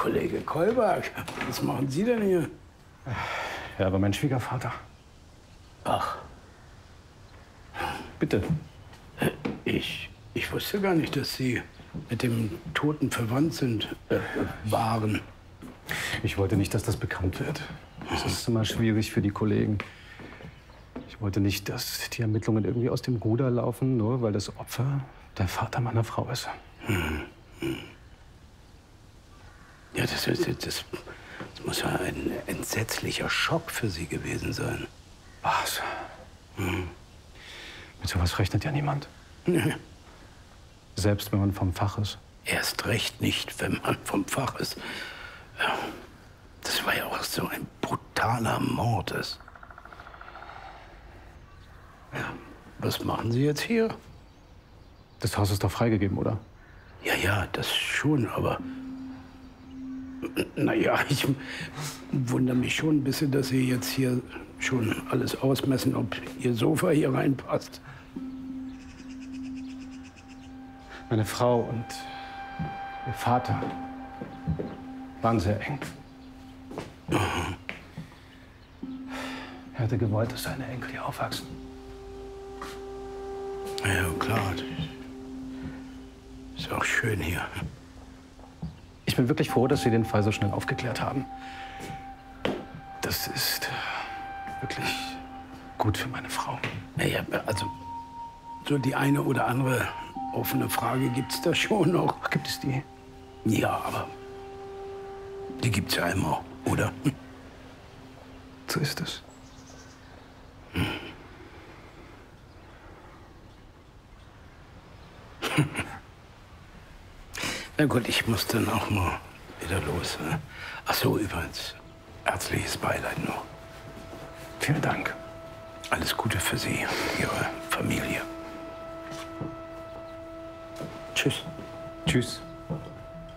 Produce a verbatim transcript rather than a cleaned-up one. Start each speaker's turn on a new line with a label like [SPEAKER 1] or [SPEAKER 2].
[SPEAKER 1] Kollege Kolberg, was machen Sie denn hier?
[SPEAKER 2] Ja, aber mein Schwiegervater.
[SPEAKER 1] Ach.
[SPEAKER 2] Bitte.
[SPEAKER 1] Ich, ich wusste gar nicht, dass Sie mit dem Toten verwandt sind, äh, waren.
[SPEAKER 2] Ich wollte nicht, dass das bekannt wird. Das ist immer schwierig für die Kollegen. Ich wollte nicht, dass die Ermittlungen irgendwie aus dem Ruder laufen, nur weil das Opfer der Vater meiner Frau ist.
[SPEAKER 1] Hm. Hm. Ja, das, das, das, das muss ja ein entsetzlicher Schock für Sie gewesen sein.
[SPEAKER 2] Was? Hm. Mit sowas rechnet ja niemand.
[SPEAKER 1] Nee.
[SPEAKER 2] Selbst wenn man vom Fach ist.
[SPEAKER 1] Erst recht nicht, wenn man vom Fach ist. Ja, das war ja auch so ein brutaler Mord. Ist. Ja, was machen Sie jetzt hier?
[SPEAKER 2] Das Haus ist doch freigegeben, oder?
[SPEAKER 1] Ja, ja, das schon, aber... Naja, ich wundere mich schon ein bisschen, dass Sie jetzt hier schon alles ausmessen, ob Ihr Sofa hier reinpasst.
[SPEAKER 2] Meine Frau und ihr Vater waren sehr eng.
[SPEAKER 1] Aha.
[SPEAKER 2] Er hätte gewollt, dass seine Enkel hier aufwachsen.
[SPEAKER 1] Ja, klar. Ist auch schön hier.
[SPEAKER 2] Ich bin wirklich froh, dass Sie den Fall so schnell aufgeklärt haben. Das ist wirklich gut für meine Frau.
[SPEAKER 1] Naja, also so die eine oder andere offene Frage gibt's da schon noch.
[SPEAKER 2] Ach, gibt es die?
[SPEAKER 1] Ja, aber die gibt's ja immer, oder?
[SPEAKER 2] So ist es.
[SPEAKER 1] Hm. Na gut, ich muss dann auch mal wieder los. Ne? Ach so, übrigens, herzliches Beileid noch.
[SPEAKER 2] Vielen Dank.
[SPEAKER 1] Alles Gute für Sie und Ihre Familie. Tschüss.
[SPEAKER 2] Tschüss.